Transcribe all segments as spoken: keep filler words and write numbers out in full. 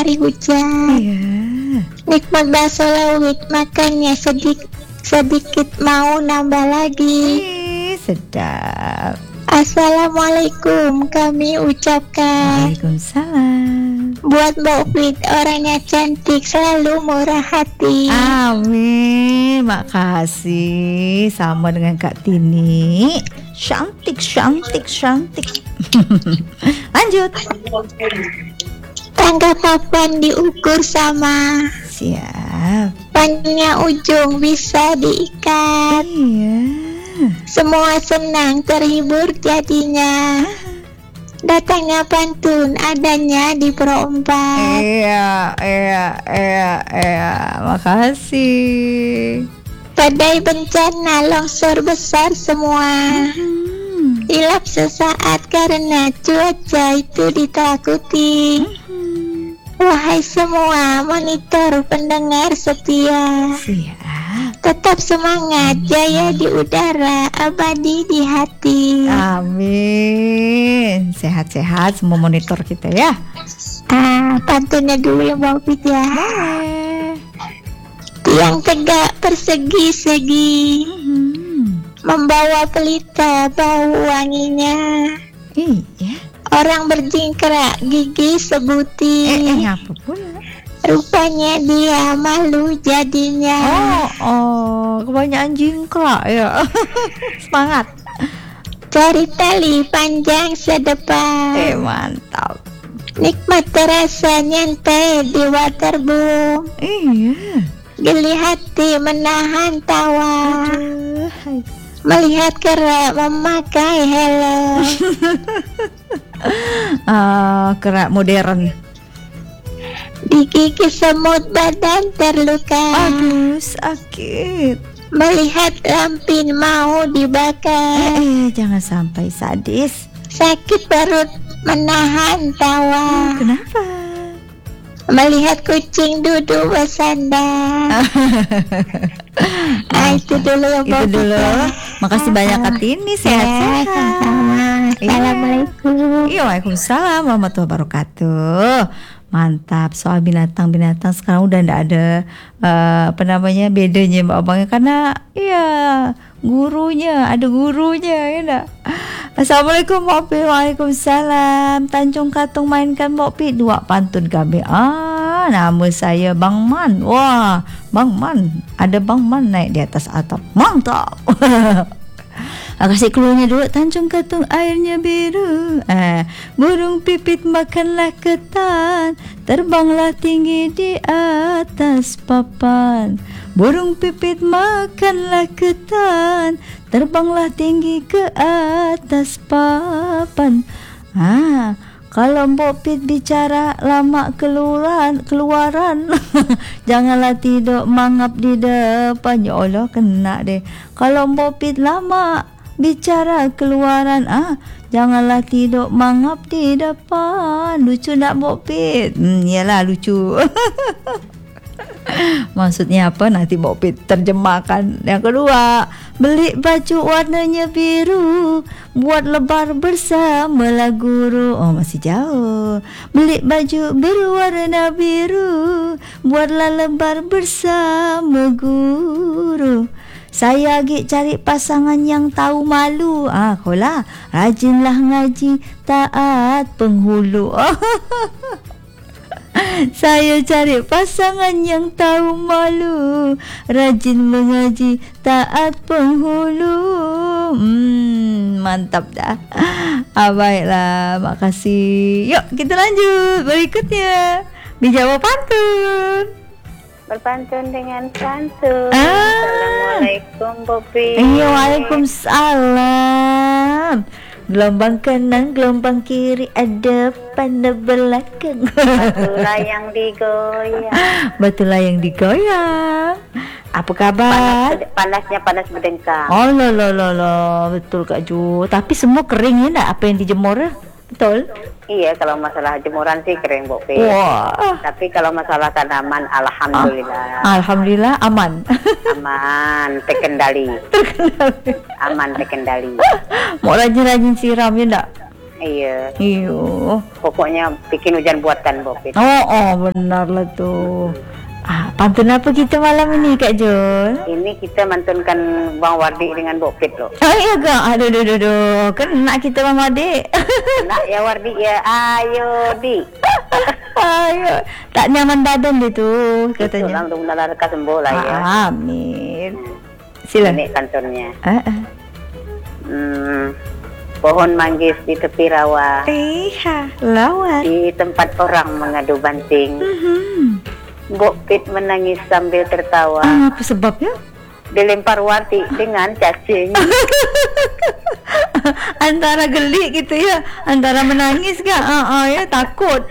hari hujan. Iya. Nikmat bakso lawit, makannya sedikit sedikit mau nambah lagi. Ih, sedap. Assalamualaikum kami ucapkan. Waalaikumsalam. Buat Mbak Fit, orangnya cantik, selalu murah hati. Amin, makasih. Sama dengan Kak Tini. Cantik, cantik, cantik. Lanjut. Tangga papan diukur sama. Siap. Panjangnya ujung bisa diikat. Iya. Semua senang terhibur jadinya. Datangnya pantun, adanya di Pro empat. Iya, iya, iya, iya. Makasih. Badai bencana longsor besar semua. Hmm. Hilap sesaat karena cuaca itu ditakuti. Hmm. Wahai semua monitor pendengar setia, Siap. tetap semangat, jaya di udara, abadi di hati. Amin. Sehat-sehat semua monitor kita ya. Ah, pantunnya dulu ya Mbak Fit ya. Boleh. Tiang tegak persegi-segi, Hmm. membawa pelita bau wanginya. Iya. Orang berjingkrak gigi sebuti. Eh, eh, apa pula? Rupanya dia malu jadinya. Oh, oh, kebanyakan jingkrak ya. Semangat. Cari tali panjang sedepan. Eh, mantap. Nikmat terasa nyantai di waterboom. Iya. Geli hati menahan tawa. Aduh, hai. Melihat kera memakai helm. Ah, kerak modern. Digigit semut badan terluka. Aduh, sakit. Melihat lampin mau dibakar. Eh, jangan sampai sadis. Sakit perut menahan tawa. Kenapa? Melihat kucing duduk bersandar. Ah, itu dulu ya Itu dulu. Makasih banyak Kak Tini, sehat-sehat. Sama-sama. Assalamualaikum. Iya, waalaikumsalam warahmatullahi wabarakatuh. Mantap. Soal binatang-binatang sekarang udah ndak ada uh, apa namanya bedanya Mbak Abangnya, karena iya gurunya, ada gurunya ya ndak. Assalamualaikum Mbak Pi. Waalaikumsalam. Tanjung Katung mainkan Mbak Pi dua pantun kami. Ah, nama saya Bang Man. Wah, Bang Man. Ada Bang Man naik di atas atap. Mantap. Kasih keluarnya dulu. Tanjung Katung airnya biru. Eh, burung pipit makanlah ketan, terbanglah tinggi di atas papan. Burung pipit makanlah ketan, terbanglah tinggi ke atas papan. Ah, kalau Mbok Pit bicara lama keluaran, keluaran janganlah tidur mangap di depan. Ya Allah, kena deh. Kalau Mbok Pit lama bicara keluaran, ah, janganlah tidur mangap di depan. Lucu nak Mbok Pit? Hmm, yalah lucu. Maksudnya apa nanti Mbok Pit terjemahkan. Yang kedua, beli baju warnanya biru, buat lebar bersama guru. Oh, masih jauh. Beli baju berwarna biru, buatlah lebar bersama guru. Saya lagi cari pasangan yang tahu malu. Ah, kolah, rajinlah ngaji, taat penghulu. Saya cari pasangan yang tahu malu, rajin mengaji, taat penghulu. Hmm, mantap dah. Ah, baiklah, makasih. Yuk kita lanjut berikutnya. Dijawab pantun. Berpantun dengan pantun. Ah. Assalamualaikum Bobi. Iya, waalaikumsalam. Gelombang kanan, gelombang kiri, ada depan, ada belakang. Batulah yang digoyang. Batulah yang digoyang. Apa kabar? Panas, panasnya panas berdengkang. Oh, lo lo lo lo, betul Kak Ju. Tapi semua kering ya, enggak? Apa yang dijemur? Betul? Iya, kalau masalah jemuran sih kering Bobi. Wah. Tapi kalau masalah tanaman, alhamdulillah. Alhamdulillah aman. Aman, terkendali. Aman terkendali. Mau rajin-rajin siram ya enggak? Iya. Iyo. Pokoknya bikin hujan buatan Bopit. Oh, oh benar lah tuh. Ah, pantun apa kita malam ini Kak Jul? Ini kita mantunkan Bang Wardi dengan Bopit loh. Oh iya Kak, aduh aduh aduh, aduh. Kena kita Bang Adik. Nak ya Wardi ya, ayo di. Ayo, tak nyaman badan dia tu katanya. Langsung mudah lekas sembuh lah ya. Ah, amin. Sila. Ini kantornya. Ah, ah. Hmm, pohon manggis di tepi rawa, Iya, lawat. di tempat orang mengadu banting. Hmm. Bopit menangis sambil tertawa. Ah, apa sebabnya? Dilempar Wardi dengan cacing. Antara gelik gitu ya, antara menangis kak, ah, ah, ya takut.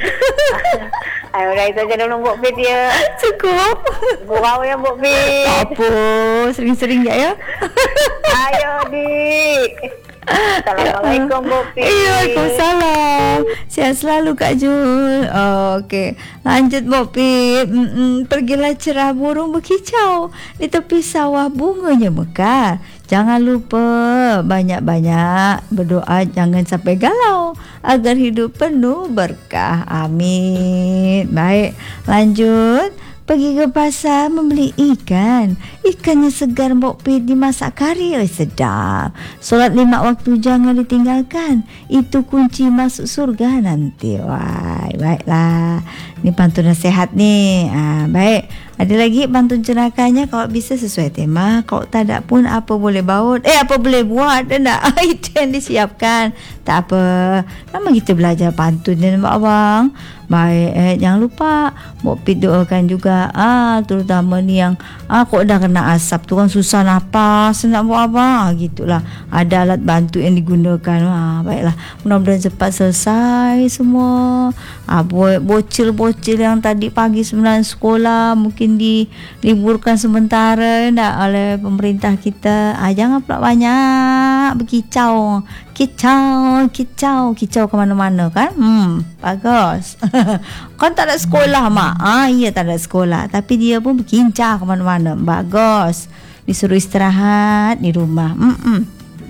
Ayo dah itu aja dulu Bopit ya. Cukup. Gurau ya Bopit. Apa? Sering-sering ya ya. Ayo dik. Assalamualaikum Bopit. Iya, Waalaikumsalam. Sihat selalu Kak Jul. Oh, okey. Lanjut Bopit. Mm-mm. Pergilah cerah burung berkicau di tepi sawah bunganya mekar. Jangan lupa banyak-banyak berdoa, jangan sampai galau agar hidup penuh berkah. Amin. Baik, lanjut. Pergi ke pasar membeli ikan. Ikannya segar Bopit, dimasak kari. Oh, sedap. Solat lima waktu jangan ditinggalkan. Itu kunci masuk surga nanti. Wah, baiklah. Ini pantun nasihat nih. Ah, baik. Ada lagi pantun cenakannya kalau bisa sesuai tema. Kalau tak ada pun apa boleh baut. Eh apa boleh buat dan tak. Itu yang disiapkan. Tak apa. Nama kita belajar pantun dan abang. Baik, eh, jangan lupa Bopit doakan juga ah terutama ni yang ah kok dah kena asap tu kan susah nafas nak buat apa, ah, gitulah. Ada alat bantu yang digunakan. Ah, baiklah. Mudah-mudahan cepat selesai semua. Ah, bocil-bocil yang tadi pagi sebenarnya sekolah mungkin diliburkan sementara tak oleh pemerintah kita. Ah, jangan pula banyak berkicau. Kicau, kicau, kicau ke mana-mana kan? Hmm, bagus. Kan tak ada sekolah mak. Ah, iya tak ada sekolah, tapi dia pun berkincah ke mana-mana. Bagus. Disuruh istirahat di rumah. Hmm.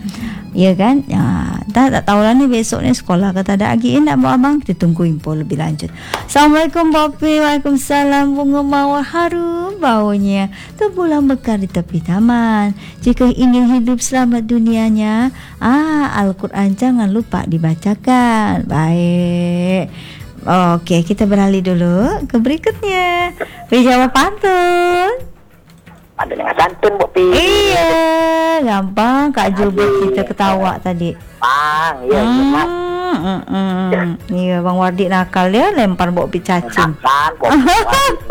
Ya kan? Ya, tak tak tahulah ni besok ni sekolah kata ada lagi nak buat abang. Kita tunggu info lebih lanjut. Assalamualaikum Bopit. Waalaikumsalam. Bunga mawar harum baunya terbulang mekar di tepi taman. Jika ingin hidup selamat dunianya, ah Al-Quran jangan lupa dibacakan. Baik. Okey, kita beralih dulu ke berikutnya. Dijawab pantun. Ada dengan santun Bopit. Iya, gampang Kak Jul buat kita ketawa tadi. Bang, ya Hmm, Mak. mm, mm. Iya, Bang Wardi nakal dia lempar Bopit cacing. Bang, Bopit.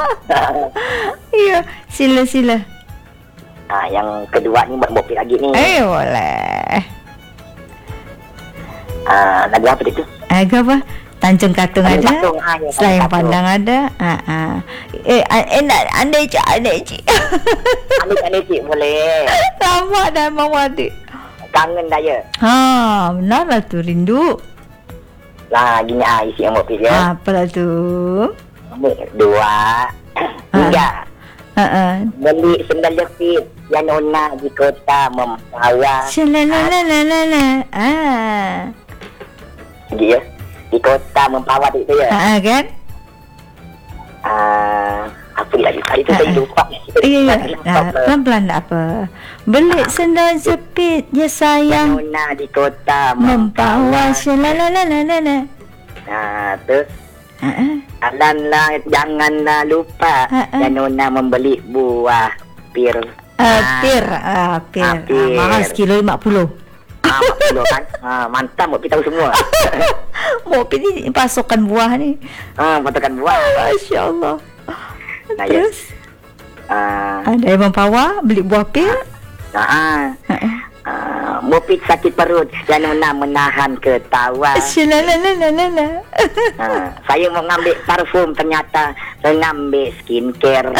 Iya, sila sila. Nah, yang kedua ni buat Bopit lagi ni. Eh, boleh. Ah, lagu apa itu? Eh, apa? Tancung katung Tancung ada, katung, ah, ya, Selayang tancung pandang ada. Ah, ah. Eh, eh, nak andai cik, andai cik. Adik-adik cik boleh. Lama dah Bang Wardi. Kangen dah ya. Ha, benar lah tu, rindu. Lah, gini ah isi yang Bopit ya. Apalah tu? Dua, tiga. Ha ah. Beli sendal jepit yang nona di kota Mempawah. Shalalalala. Ah. Lagi ya. Di kota Mempawah tu ya. Ha kan? Ah, apa lagi? Tadi tu saya lupa. Iya, iya. Pelan-pelan tak apa. Beli sendal jepit ya sayang. Nona di kota Mempawah. Mempawah. Shalalalala. Nah, tu. Ha ah. Alanlah, janganlah lupa Ha, ha. dan nona membeli buah pir. Ah, pir, ah, pir. Ah, pir. Ah, mahal sekilo lima puluh. Ah, empat puluh kan? Ah, mantap buat kita tahu semua. Bopit ni pasokan buah ni. Ah, patokan buah. Masya Allah. Nah, Terus Ah, ada yang Mempawah beli buah pir. nah, ah. Ha ah. Ah, Bopit sakit perut dan nona menahan ketawa. Shalalalala. Ah, saya mau ngambil parfum ternyata saya ngambil skincare.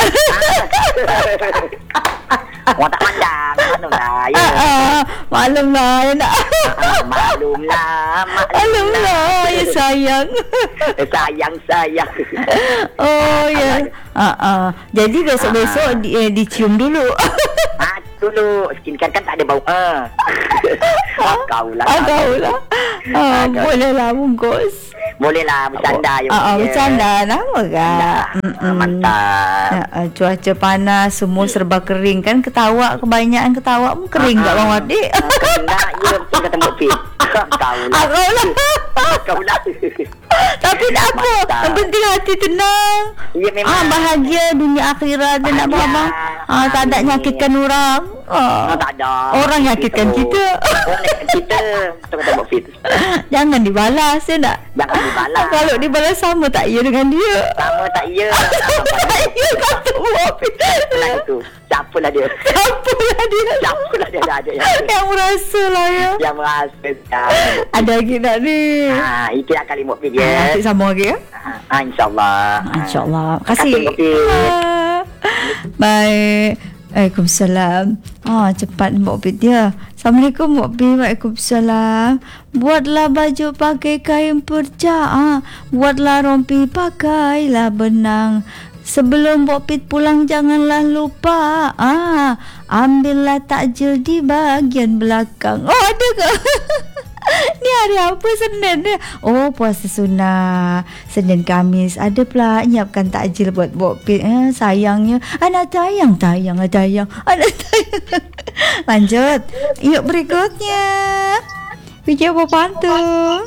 Mau tak pandang, maklum lah. Ya. Ah, ah, maklum lah ya nak. Ah, maklum lah, Maklum lah ya sayang. Sayang, sayang. Oh ya. Ah, ah. Jadi besok-besok di, eh, dicium dulu. Ah, dulu skincare kan tak ada bau. Ah. Ah, kau lah. Ah, kau lah. Oh, bolehlah bungkus. Bolehlah bercanda je. Ah, ah, bercanda nama kan. Ah, mantap. Ya, uh, cuaca panas, semua serba kering kan, ketawa kebanyakan ketawa pun kering tak bang Wadik. Kena je betul kata Mbok Pi. Kau lah. Aku lah. Kau lah. Tapi tak apa, Mantap. yang penting hati tenang. Ya memang. Ah, bahagia dunia akhirat dan nak Bahagia. abang. Ah, tak ada Amin. nyakitkan orang. Oh, Ah. tak ada. Orang nyakitkan Itu. kita. Orang nyakitkan kita. Betul kata Mbok Pi. Jangan dibalas ya tak? Jangan dibalas. Kalau dibalas sama tak ya dengan dia. Sama tak ya. Tak ya kata Wadik. Lah itu. Siapalah dia. Siapalah dia? Siapalah dia dah ada yang tu. Yang merasa lah ya. Yang merasa dah. Ada lagi tak ni? Ha, itu yang kali Mbok Pi Ah, dia. Nanti sama lagi ya. Ha, insya-Allah. InsyaAllah. Terima Terima kasih. kasih, Mbok Pi. Ah. Baik. Waalaikumsalam. Ah, cepat Mbok Pi dia. Assalamualaikum Mbok Pi. Waalaikumsalam. Buatlah baju pakai kain perca. Ah, buatlah rompi pakailah benang. Sebelum Mbok Pi pulang janganlah lupa. Ah, ambillah takjil di bahagian belakang. Oh, ada ke? Ni hari apa Senin ni? Oh, puasa sunnah. Senin Kamis ada pula nyiapkan takjil buat Mbok Pi. Eh, sayangnya anak tayang tayang tayang. Anak tayang. Lanjut. Yuk berikutnya. Vijay apa pantun?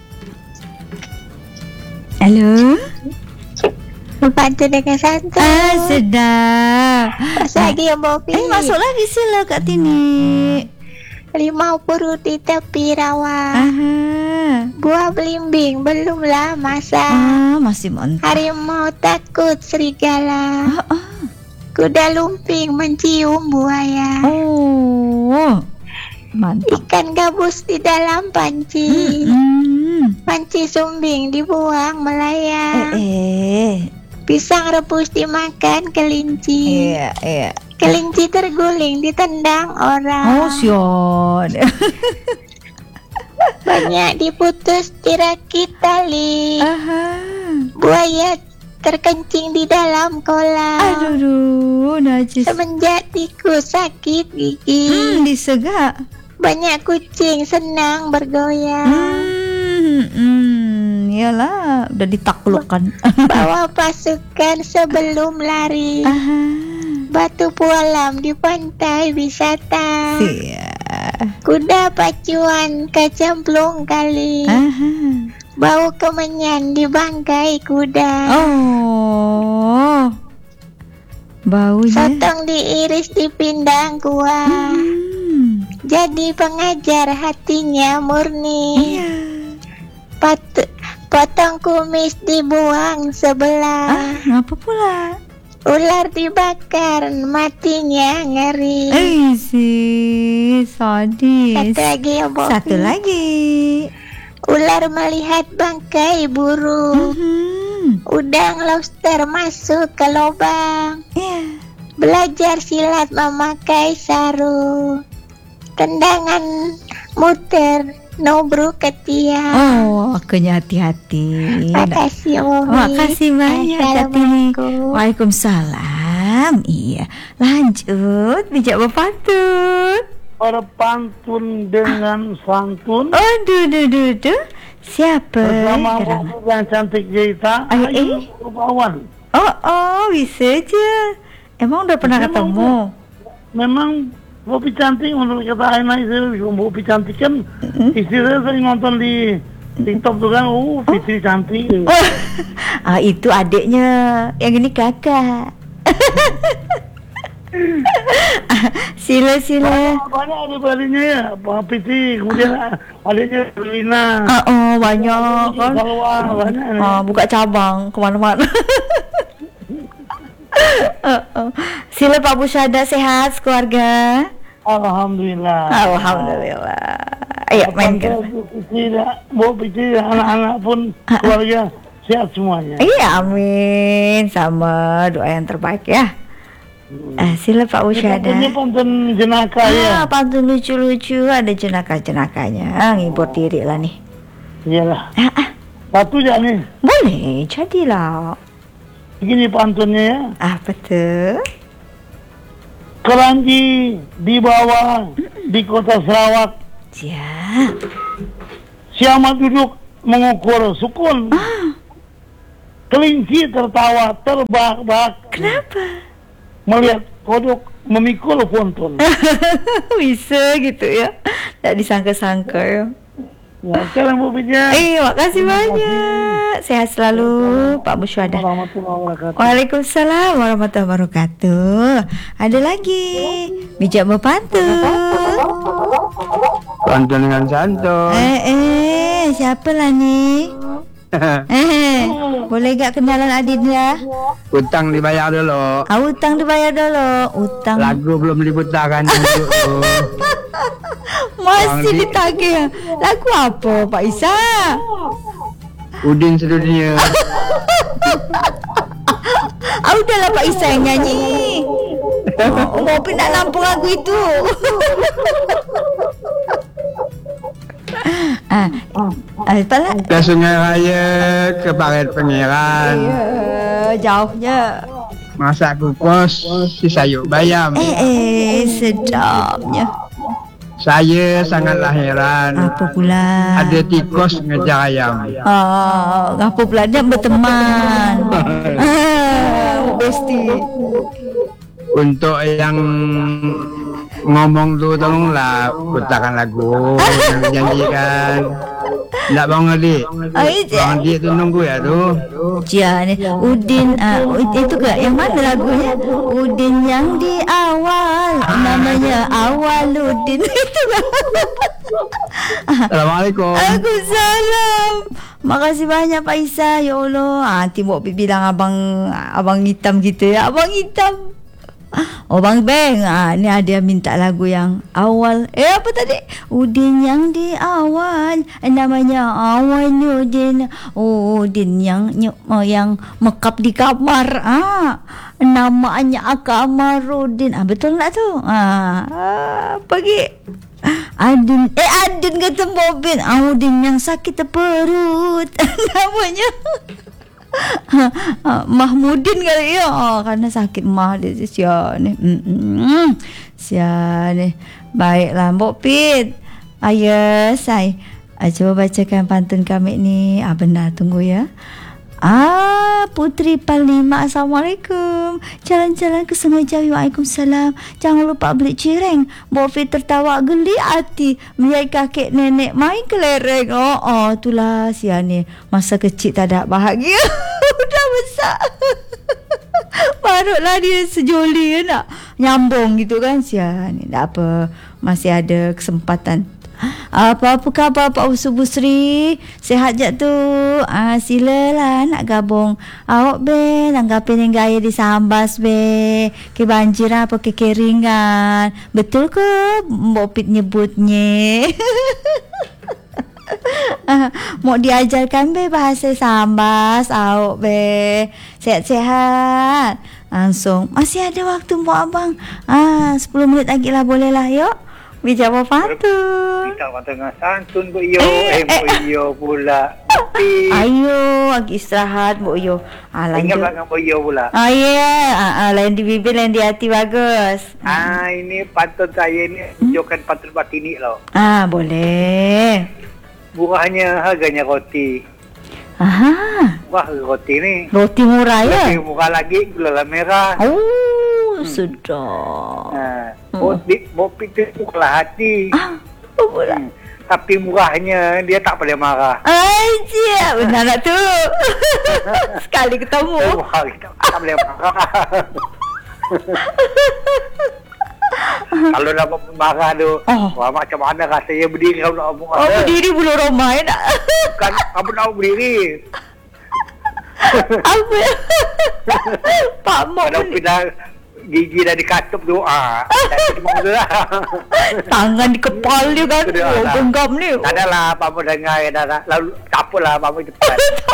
Halo. Pantun dengan santun. Ah, sedap. Masuk lagi ya Mbok Pi. Eh, masuk lagi sila Kak Tini. Limau purut di tepi rawa. Aha. Buah belimbing belumlah masak. Ah, masih mantap. Harimau takut serigala. Ah, ah. Kuda lumping mencium buaya. Oh, mantap. Ikan gabus di dalam panci. Hmm. Panci sumbing dibuang Eh, melayang. eh. Pisang rebus dimakan kelinci. Iya, iya. Kelinci terguling ditendang orang. Oh, Sion. Banyak diputus dirakit tali. Aha. Buaya terkencing di dalam kolam. Aduh, aduh, najis. Semenjak tikus sakit gigi. Hmm, disegak. Banyak kucing senang bergoyang. Hmm, hmm, iyalah, udah ditaklukkan. Bawa pasukan sebelum lari. Aha. Batu pualam di pantai wisata. Iya. Kuda pacuan kecemplung kali. Aha. Bau kemenyan di bangkai kuda. Oh. Baunya. Sotong diiris di pindang kuah. Hmm. Jadi pengajar hatinya murni. Iya. Pat- potong kumis dibuang sebelah. Ah, ngapa pula? Ular dibakar matinya ngeri. Eh, si sadis. Satu lagi ya Mbok Satu Pi. lagi. Ular melihat bangkai burung. Mhm. Udang lobster masuk ke lubang. Iya. Belajar silat memakai sarung. Tendangan muter nubruk ke tiang. Oh, akunya hati-hati. Makasih Mbok Pi. Makasih banyak Kak Tini. Assalamualaikum. Waalaikumsalam. Iya. Lanjut bijak berpantun. Berpantun dengan santun Oh, duh, duh, duh, duh. Siapa? bersama Kerang? Mbok yang cantik Jaita Ay, Ayu eh. Rupawan. Oh, oh, bisa aja. Emang udah pernah Memang, ketemu? Memang Bopi cantik menurut kata Aina istri Bopi cantik kan. Istri saya sering nonton di TikTok tuh kan. Oh, Fitri cantik. Ah, itu adiknya. Yang ini kakak. Sila, sila. Banyak adik-adiknya ya, Pak Fitri, kemudian adiknya Lina. Ah, oh, banyak kan. Salwa, banyak. Ah, buka cabang kemana-mana. Ah, ah. Sila Pak Busyada, sehat keluarga. Alhamdulillah. Alhamdulillah. Ayo mainkan. Bawa Fitri, anak-anak pun keluarga sehat semuanya. Iya, amin. Sama doa yang terbaik ya. Ah, sila Pak Busyada. Ini pantun jenaka ya. Ah, pantun lucu-lucu, ada jenaka-jenakanya. Ah, ngibur diri lah nih. Iyalah. Ah, ah. Satu aja nih. Boleh, jadilah. Begini pantunnya ya. Apa tuh? Keranji di bawah di kota Sarawak. Ya. Si Ahmad duduk mengukur sukun. Ah, Kelinci tertawa terbahak-bahak kenapa? melihat kodok memikul pontun. Bisa gitu ya. Tak disangka-sangka ya. Ya, sekarang Bu Bija. Eh, makasih banyak. Sehat selalu Pak Musyadah. Warahmatullahi wabarakatuh. Waalaikumsalam warahmatullahi wabarakatuh. Ada lagi bijak berpantun. Pantun dengan santun. Eh eh siapa lah ni? Eh boleh gak kenalan Adinda? Hutang dibayar dulu. Ah, utang dibayar dulu. Utang Lagu belum diputarkan dulu. masih ditagih. Lagu apa Pak Isa? Udin sedunia. Ah udahlah Pak Isa yang nyanyi. Oh, mau nak nampung lagu itu. ah, ah, apalah. Ke Sungai Raya, ke Parit Pengiran. Ya, jauhnya. Masak kukus, si sayur bayam. Eh, eh, sedapnya. Saya sangatlah heran. Apa pula? Ada tikus ngejar ayam. Ah, apa pula dia berteman. ah, Besti. Untuk yang ngomong tu tolonglah putarkan lagu yang dijanjikan. Tak bang adik. Ai, Bang adik tu nunggu ya tu. Cia ni Udin ah, itu ke yang mana lagunya? Udin yang di awal namanya Awaludin itu lah. Assalamualaikum. Waalaikumsalam. Makasih banyak Pak Isa. Ya Allah. Ah, nanti mau bilang abang abang hitam gitu ya. Abang hitam. Oh Bang Beng, ah, ni ada yang minta lagu yang awal. Eh apa tadi? Udin yang di awal, namanya Awaludin. Oh Udin yang yang mekap di kamar. Ah, namanya Kamarudin. Ah betul tak tu? Ah, ah pergi. Adin, eh Adin kata Bobin. Ah, Udin yang sakit perut. namanya. Mahmudin kali ya. Oh, karena sakit mah dia sia ni. Hmm. Sia ni. Baiklah Mbok Pit. Ayo saya ah, coba bacakan pantun kami ni. Ah benar tunggu ya. Ah, Putri Palima, Assalamualaikum. Jalan-jalan ke Sungai Jawi, Waalaikumsalam. Jangan lupa beli cireng. Bofi tertawa geli hati melihat kakek nenek main kelereng. Oh, oh, itulah sia ni. Masa kecil tak ada bahagia. Udah besar. Barulah dia sejoli nak nyambung gitu kan sia ni. Tak apa, masih ada kesempatan. Apa-apa khabar Pak Usu Busri? Sehat je tu? Ah, silalah nak gabung. Awak be, tanggapi yang gaya di Sambas be. Ke banjir apa ke keringan. Betul ke Mbok Pit nyebutnya? Mau diajarkan be bahasa Sambas awak be. Sehat-sehat. Langsung. Masih ada waktu Mbok Abang. Ah, sepuluh minit lagi lah boleh lah yuk. Bijak apa pantun? Kita tengah santun Bu Iyo. Eh, eh Bu Iyo pula. Tapi ayo, lagi istirahat Bu Iyo. Ah, ingat lanjut. dengan Bu Iyo pula. Ah, ya. Yeah. Ah, ah, lain di bibir, lain di hati bagus. Ah, ini pantun saya ni tunjukkan pantun batini loh. Ah, boleh. Murahnya harganya roti. Aha. Wah, roti ni. Roti murah ya? Lebih murah lagi gula merah. Oh, sedap. Ha, Bopi bopi tu murah hati. Ah, apa pula? Hmm. Tapi murahnya dia tak boleh marah. Ay, cia. Benar tak tu? Sekali ketemu. Wah, tak, tak boleh marah. Kalau nak marah tu, Oh. wah macam mana rasanya berdiri kalau nak marah. Oh, berdiri bulu romai nak. Bukan, kamu nak berdiri. Apa? Pak Mok Kalau beli. kita gigi dah dikatup tu, ah, tak cuma tu lah. Tangan di kepala dia kan. Sudah Oh, lah. genggam ni. Tak adalah, Pak Mu dengar dah, dah. Lalu tak apalah, Pak Mu cepat.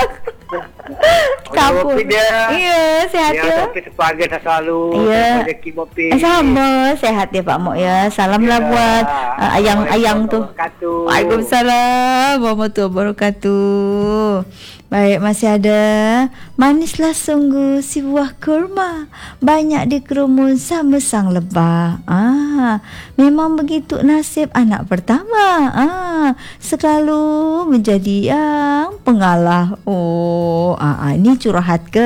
Kabur. Bopi dia. Ya, sehat Dia ya. Bopi sebagai dah selalu. Ya. Rezeki Bopi. Eh, sama, sehat ya Pak Mok ya. Salamlah Ya. buat uh, ayang-ayang tu. Waalaikumsalam. Waalaikumsalam warahmatullahi wabarakatuh. Baik, masih ada. Manislah sungguh si buah kurma, banyak dikerumun sama sang lebah. Ah, memang begitu nasib anak pertama. Ah, selalu menjadi yang pengalah. Oh, ah, ah, ini curhat ke?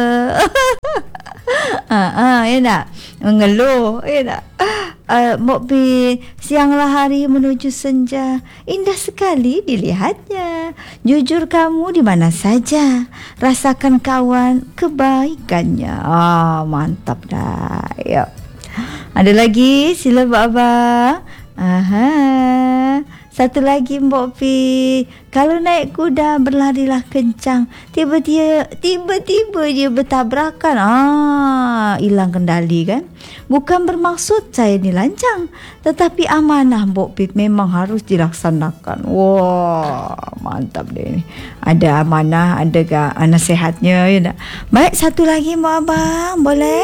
ah, ah, ya tak? Mengeluh, ya tak? Uh, Mbok Bin, sianglah hari menuju senja, indah sekali dilihatnya. Jujur kamu di mana saja, rasakan kawan kebaikannya. Ah, mantap dah. Yuk. Ada lagi, sila Abang. Aha. Satu lagi Mbok Pi, kalau naik kuda berlarilah kencang, tiba-tiba tiba-tiba dia bertabrakan. Ah, hilang kendali kan? Bukan bermaksud saya ni lancang, tetapi amanah Mbok Pi memang harus dilaksanakan. Wah, mantap deh ni. Ada amanah, ada gak nasihatnya ya tak? Baik, satu lagi Mbok Abang, boleh?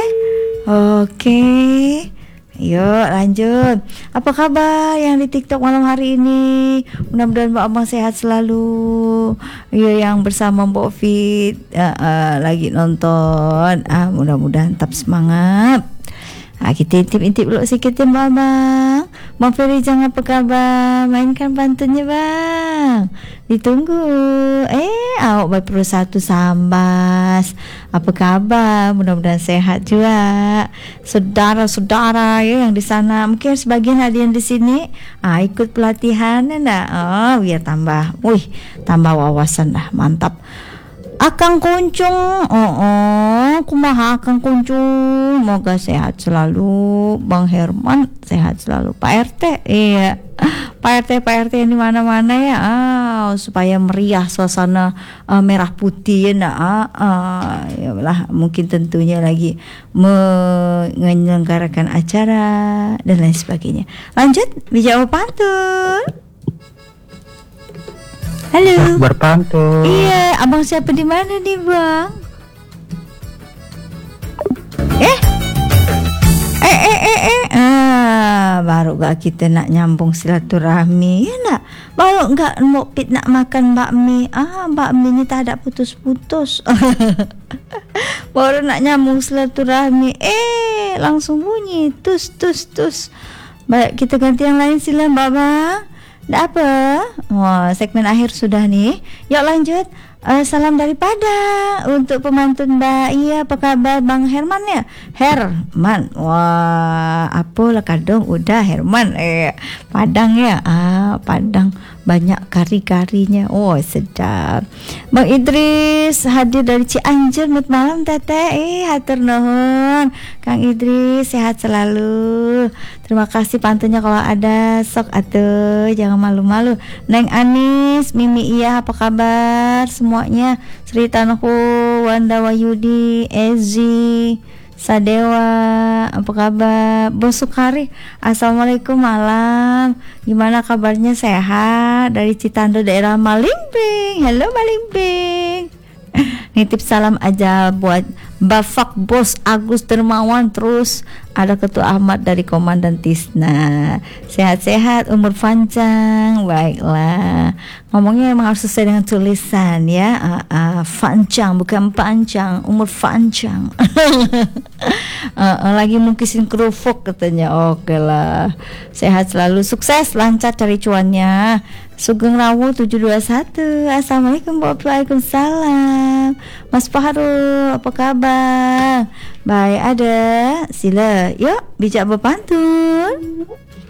Okey. Yuk lanjut. Apa khabar yang di TikTok malam hari ini? Mudah-mudahan Mbak Abang sehat selalu. Ya, yang bersama Mbok Fit uh, uh, lagi nonton. Ah, mudah-mudahan tetap semangat. Ah, kita intip-intip dulu sikit ya Mbak Abang. Bang Ferry jangan apa khabar? Mainkan pantunnya bang. Ditunggu. Eh, awak baru perlu satu sambas. Apa kabar? Mudah-mudahan sehat juga. Saudara-saudara ya yang di sana, mungkin sebagian ada yang di sini ah, ikut pelatihan enggak? Oh, biar tambah. Wih, tambah wawasan dah. Mantap. Akang Kuncung, oh, oh, kumaha Akang Kuncung, moga sehat selalu. Bang Herman sehat selalu. Pak R T, iya, Pak R T, Pak R T yang di mana-mana ya, ah, supaya meriah suasana uh, merah putih ya, nah, ah, ah, ya lah, mungkin tentunya lagi menyelenggarakan acara dan lain sebagainya. Lanjut, bijak pantun. Halo. Berpantun. Iya, abang siapa di mana nih bang? Eh, eh, eh, eh, eh. Ah, baru gak kita nak nyambung silaturahmi, ya nak? Baru gak Mbok Pit nak makan bakmi. Ah, bakmi ni tak ada putus-putus. Baru nak nyambung silaturahmi, eh langsung bunyi tus tus tus. Baik, kita ganti yang lain sila Mbak Bang. Dah apa? Wah, segmen akhir sudah nih. Yuk lanjut. Uh, salam daripada untuk pemantun Mbak. Iya, apa kabar Bang Herman ya? Herman. Wah, apalah kadang udah Herman. Eh, Padang ya. Ah, Padang banyak kari-karinya. Oh, sedap. Bang Idris hadir dari Cianjur. Selamat malam Teteh. Eh, hatur nuhun. Kang Idris sehat selalu. Terima kasih pantunnya kalau ada. Sok atuh, jangan malu-malu. Neng Anis, Mimi iya, apa kabar semuanya? Sri Tanhu, Wanda Wayudi, Ezi, Sadewa, apa kabar? Bos Sukari, assalamualaikum malam. Gimana kabarnya, sehat? Dari Citando daerah Malimping. Halo Malimping. Nitip salam aja buat Bafak Bos Agus Dermawan, terus ada Ketua Ahmad dari Komandan Tisna. Sehat-sehat, umur panjang. Baiklah, ngomongnya memang harus sesuai dengan tulisan ya. uh, uh, Panjang bukan panjang, umur panjang. uh, uh, Lagi mungkisin kerupuk katanya. Oke lah, sehat selalu, sukses, lancar cari cuannya. Sugeng Rawu tujuh dua satu. Assalamualaikum, waalaikumsalam. Mas Fahrul, apa kabar? Baik, ada. Sila, yuk bijak berpantun.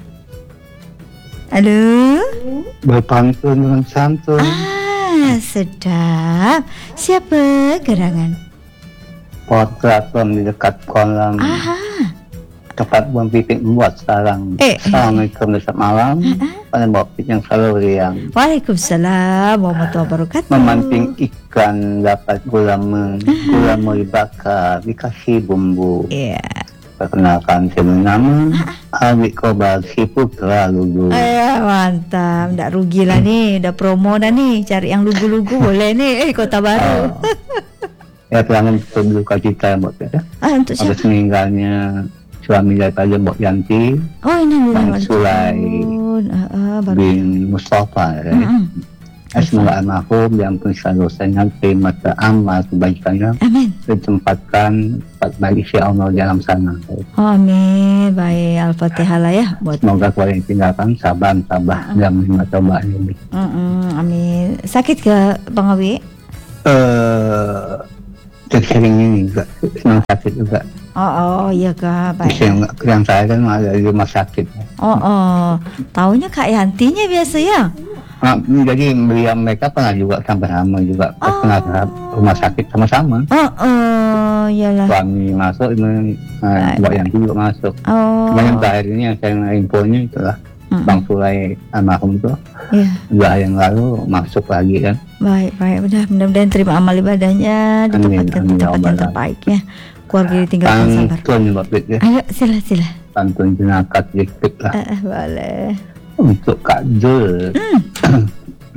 Halo. Berpantun dengan santun. Ah, sedap. Siapa gerangan? Poteraton di dekat kolam. Aha. Tempat Bang Pipit membuat sarang. Eh. Assalamualaikum selamat malam. Pada Bang Pipit yang selalu riang. Waalaikumsalam warahmatullahi wabarakatuh. Memancing ikan dapat gula men, gula dibakar, dikasih bumbu. Iya. Perkenalkan saya nama Adik Kobar si Putra Lugu. Eh, mantap, ndak rugi lah nih, udah promo dah nih, cari yang lugu-lugu boleh nih, eh Kota Baru. Oh. Ya, terangan berduka cita Mbak ya. Ah, untuk siapa? Atas meninggalnya suami daripada Mbak Yanti. Oh, ini Bang Sulai uh, uh, baru. bin Mustafa ya. Mm-mm. Semoga almarhum yang pun dosanya terima amal kebaikannya Amin. ditempatkan bagi si Allah dalam sana. Amin. Baik, Al-Fatihah lah ya buat. Semoga keluarga yang tinggalkan sabar sabar dan menerima cobaan ini. Mm-mm, amin. Sakit ke Bang Awi? Eh, sering ini juga senang sakit juga. Oh, oh iya kak. Baik. Yang, yang saya kan ada di rumah sakit. Oh, oh. Taunya Kak Yantinya biasa ya? Nah, jadi beliau mereka pernah juga sama-sama juga Oh. pernah ke rumah sakit sama-sama. Oh, oh, iyalah. Suami masuk, ini uh, Mbak Yanti juga masuk. Oh. Cuma yang terakhir ini yang saya infonya itulah Mm-mm. Bang Sulai almarhum itu Iya. dua hari yang lalu masuk lagi kan. Baik, baik. Mudah, mudah-mudahan terima amal ibadahnya, ditempatkan Amin, di tempat amin, yang ya terbaik ya. Keluarga ditinggalkan sabar. Pantun Mbak Pit ya, Ayo, sila, sila. pantun jenakat dikit lah Eh, eh, boleh. untuk Kak Jul. Hmm.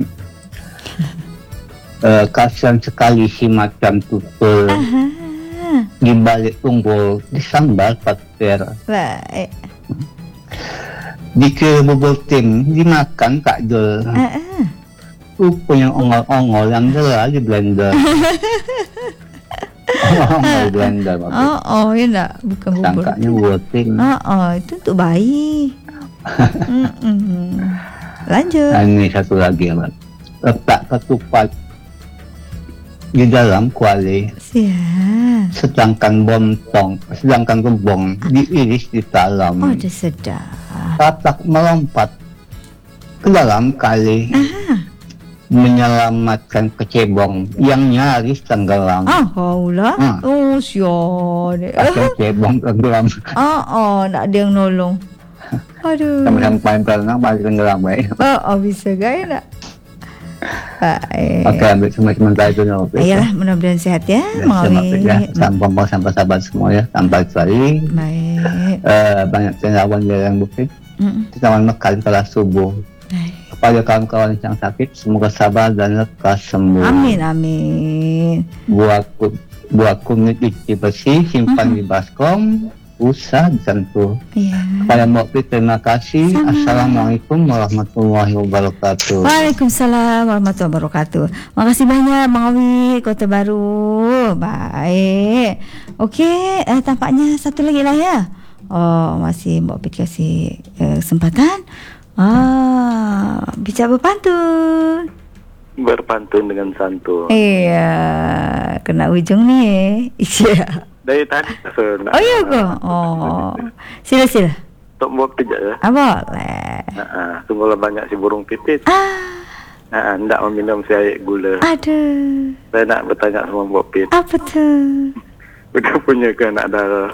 Eh, kasihan sekali si macam tutul Aha. di balik tunggul disambal pater. Baik. Dikira bubur tim dimakan Kak Jul. Eh, eh. Rupanya ongol-ongol yang gelar di blender. Ongol di blender Mbak Pit. Oh, oh, ya enggak, bukan bubur. Sangkanya bubur tim. Oh, oh, itu untuk bayi. Mm-mm. Lanjut. Nah, ini satu lagi ya Mbak. Letak ketupat di dalam kuali, Siap. sedangkan bom tong, sedangkan kembong diiris di dalam. Oh, udah sedap. Tatak melompat ke dalam kali, menyelamatkan kecebong yang nyaris tenggelam. Ah, haulah. Ah. Oh, siap. Pasal cebong tenggelam, Oh, oh, tak ada yang nolong. Aduh. sama-sama main berenang balik tenggelam baik. Oh, oh bisa gaya tak? Baik. Oke, ambil semua sementara itu Mbak Pit. Ayolah, mudah-mudahan sehat ya, Ya, Mang Mbak Pit ya, Awi. sampai sampai sahabat semua ya, sampai sekali. Baik. Eh, banyak cendawan yang bukti. Mm-mm. Kita makan kala subuh. Baik. Kepada kawan-kawan yang sakit, semoga sabar dan lekas sembuh. Amin, amin. Buat ku- buat kunyit dicuci bersih, simpan di baskom, usah disentuh. Iya. Kepada Mbak Pit, terima kasih. Sama. Assalamualaikum warahmatullahi wabarakatuh. Waalaikumsalam warahmatullahi wabarakatuh. Makasih banyak Bang Awi, Kota Baru. Baik. Okey, eh, tampaknya satu lagi lah ya. Oh, masih Mbak Pit kasih eh, kesempatan. Ah, bicara berpantun. Berpantun dengan santun. Iya, kena ujung ni. Iya. Dari tadi saya nak. Oh iya ke? Oh, sila sila. Untuk buat kerja ya. Ah, boleh. Nah, sungguhlah banyak si burung pipit. Ah, Nah, hendak meminum si air gula. aduh. Saya nak bertanya sama Mbak Pit. Apa tu? Udah punya ke anak darah?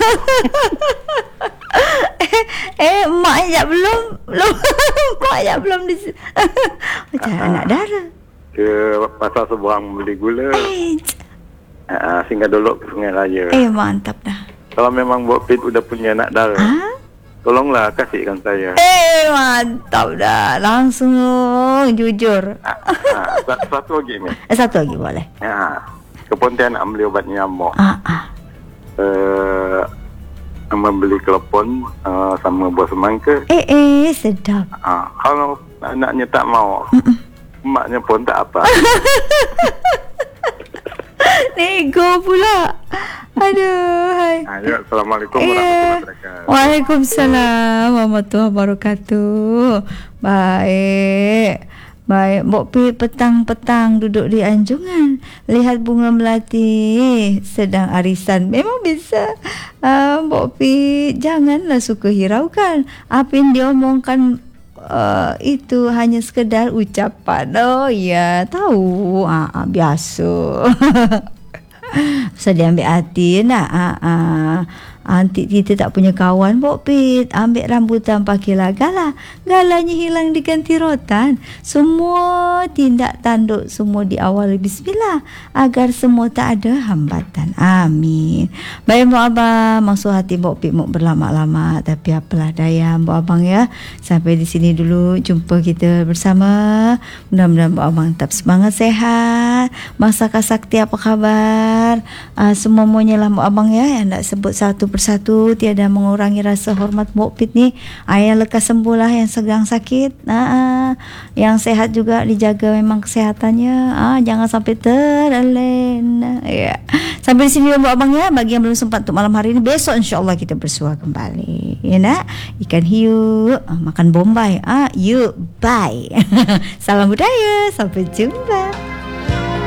eh, eh, mak ajak belum, belum, mak ajak belum di. Macam anak darah. Ke pasar seberang beli gula. Eh, Nah, singgah dulu ke Sungai Raya. eh mantap dah. Kalau memang Mbak Pit udah punya anak darah, Ah, tolonglah kasihkan saya. eh mantap dah. Langsung jujur. Ah, ah, sa- satu lagi ni. Eh, satu lagi boleh. Ya, ke Pontianak beli obat nyamuk. Ah, ah. Eh, membeli telepon uh, sama buah semangka. Eh, eh sedap. Ah, kalau anaknya tak mau, maknya pun tak apa. Nego pula. Aduh, hai. Ah, ya, Assalamualaikum Eh, warahmatullahi wabarakatuh. Waalaikumsalam warahmatullahi wabarakatuh. Baik. Baik, Mbok Pi petang-petang duduk di anjungan, lihat bunga melati sedang arisan. Memang bisa. Uh, Mbok Pi janganlah suka hiraukan. Apa yang diomongkan uh, itu hanya sekedar ucapan. Oh ya, tahu. Ah, ah, biasa. Bisa diambil hati nak. Ah, ah. Antik kita tak punya kawan Mbok Pit. Ambil rambutan pakailah galah. Galanya hilang diganti rotan. Semua tindak tanduk semua diawali bismillah, agar semua tak ada hambatan. Amin. Baik Mbok Abang, maksud hati Mbok Pit mau berlama-lama, tapi apalah daya Mbok Abang ya. Sampai di sini dulu, jumpa kita bersama. Mudah-mudahan Mbok Abang tetap semangat, sehat. Masaka Sakti apa khabar? Uh, semuanya lah Mbok Abang ya, yang nak sebut satu persatu bersatu, tiada mengurangi rasa hormat Mbok Pit nih. Ah, yang lekas sembuh lah, yang sedang sakit. Nah, ah, yang sehat juga dijaga memang kesehatannya. Ah, jangan sampai terlena. Ya. Sampai di sini Mbak Abang ya. Bagi yang belum sempat untuk malam hari ini, besok insya-Allah kita bersua kembali. Ya nak? Ikan hiu, ah, makan bombay. Ah, yuk, bye. Salam budaya, sampai jumpa.